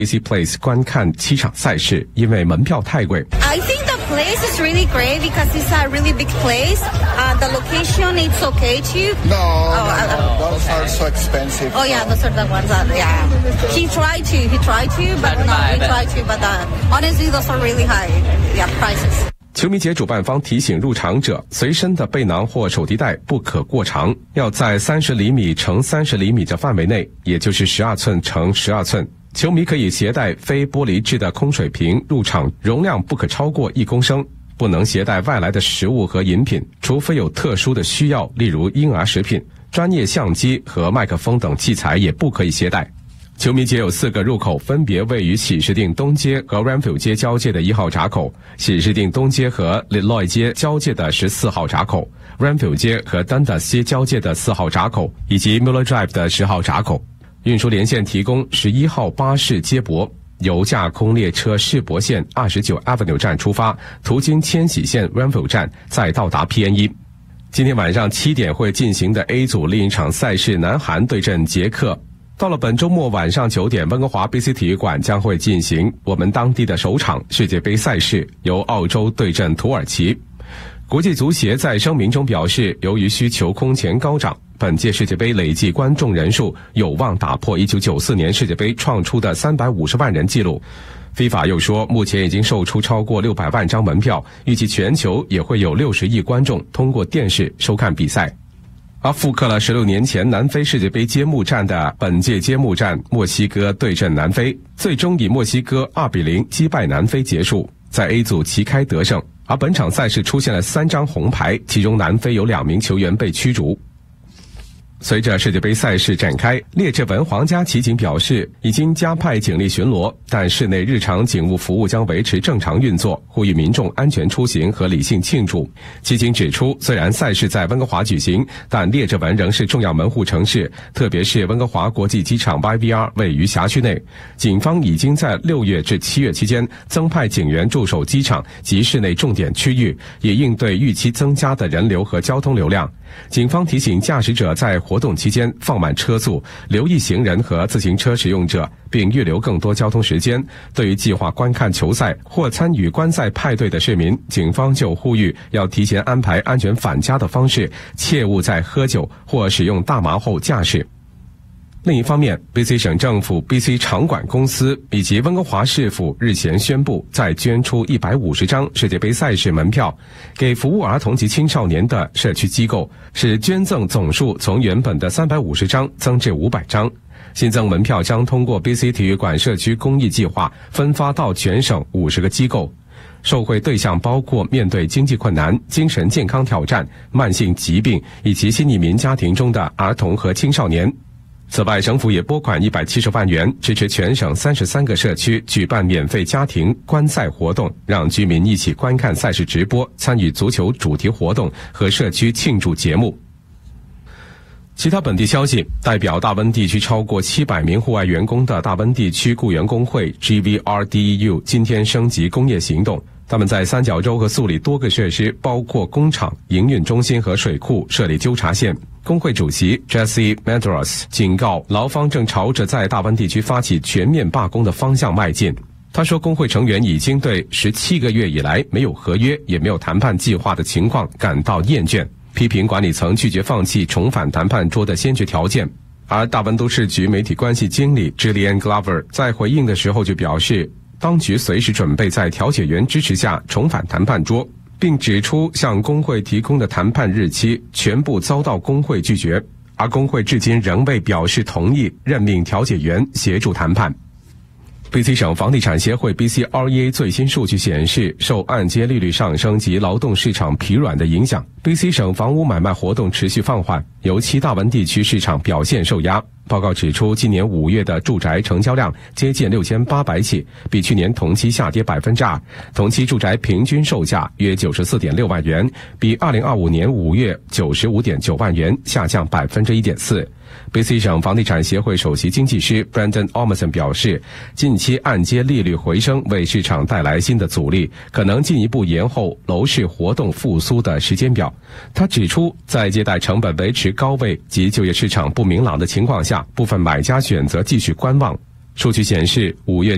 BC Place 观看7场赛事，因为门票太贵。 I think the place is really great because it's a really big place. The location is okay too. No, those are so expensive. Oh yeah, those are the ones that He tried to, but honestly, those are really high. Yeah, prices. 球迷节主办方提醒入场者，随身的背囊或手提袋不可过长，要在30厘米乘30厘米的范围内，也就是12寸乘12寸。球迷可以携带非玻璃制的空水瓶入场，容量不可超过1公升。不能携带外来的食物和饮品，除非有特殊的需要，例如婴儿食品。专业相机和麦克风等器材也不可以携带。球迷节有4个入口，分别位于喜事定东街和 Renfrew 街交界的1号闸口，喜事定东街和 Lilloy 街交界的14号闸口， Renfrew 街和 Dundas 街交界的4号闸口，以及 Miller Drive 的10号闸口。运输连线提供11号巴士接驳，由架空列车世博线29 Avenue 站出发，途经千禧线 Renfrew 站，再到达 PN1。今天晚上7点会进行的 A 组另一场赛事，南韩对阵捷克。到了本周末晚上9点，温哥华 BC 体育馆将会进行我们当地的首场世界杯赛事，由澳洲对阵土耳其。国际足协在声明中表示，由于需求空前高涨，本届世界杯累计观众人数有望打破1994年世界杯创出的350万人纪录。FIFA 又说，目前已经售出超过600万张门票，预计全球也会有60亿观众通过电视收看比赛。而复刻了16年前南非世界杯揭幕战的本届揭幕战，墨西哥对阵南非，最终以墨西哥2-0击败南非结束，在 A 组旗开得胜。而本场赛事出现了3张红牌，其中南非有2名球员被驱逐。随着世界杯赛事展开，列治文皇家骑警表示已经加派警力巡逻，但室内日常警务服务将维持正常运作，呼吁民众安全出行和理性庆祝。骑警指出，虽然赛事在温哥华举行，但列治文仍是重要门户城市，特别是温哥华国际机场 YVR 位于辖区内。警方已经在6月至7月期间增派警员驻守机场及室内重点区域，以应对预期增加的人流和交通流量。警方提醒驾驶者在活动期间放慢车速，留意行人和自行车使用者，并预留更多交通时间。对于计划观看球赛或参与观赛派对的市民，警方就呼吁要提前安排安全返家的方式，切勿在喝酒或使用大麻后驾驶。另一方面， BC 省政府、BC 场馆公司以及温哥华市府日前宣布，再捐出150张世界杯赛事门票给服务儿童及青少年的社区机构，使捐赠总数从原本的350张增至500张。新增门票将通过 BC 体育馆社区公益计划分发到全省50个机构，受惠对象包括面对经济困难、精神健康挑战、慢性疾病以及新移民家庭中的儿童和青少年。此外，省府也拨款170万元，支持全省33个社区举办免费家庭观赛活动，让居民一起观看赛事直播，参与足球主题活动和社区庆祝节目。其他本地消息，代表大温地区超过700名户外员工的大温地区雇员工会 GVRDEU 今天升级工业行动，他们在三角洲和素里多个设施，包括工厂、营运中心和水库设立纠察线。工会主席 Jesse Medros 警告，劳方正朝着在大温地区发起全面罢工的方向迈进。他说，工会成员已经对17个月以来没有合约也没有谈判计划的情况感到厌倦，批评管理层拒绝放弃重返谈判桌的先决条件。而大温都市局媒体关系经理 Jillian Glover 在回应的时候就表示，当局随时准备在调解员支持下重返谈判桌，并指出向工会提供的谈判日期全部遭到工会拒绝，而工会至今仍未表示同意任命调解员协助谈判。BC 省房地产协会 BCREA 最新数据显示，受按揭利率上升及劳动市场疲软的影响， BC 省房屋买卖活动持续放缓，尤其大温地区市场表现受压。报告指出，今年5月的住宅成交量接近6800起，比去年同期下跌 2%， 同期住宅平均售价约 94.6 万元，比2025年5月 95.9 万元下降 1.4%。BC 省房地产协会首席经济师 Brandon Ormson 表示，近期按揭利率回升为市场带来新的阻力，可能进一步延后楼市活动复苏的时间表。他指出，在借贷成本维持高位及就业市场不明朗的情况下，部分买家选择继续观望。数据显示，5月